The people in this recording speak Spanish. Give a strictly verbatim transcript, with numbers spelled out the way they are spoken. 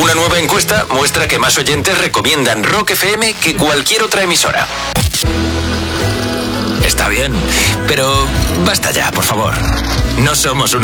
Una nueva encuesta muestra que más oyentes recomiendan Rock F M que cualquier otra emisora. Está bien, pero basta ya, por favor. No somos una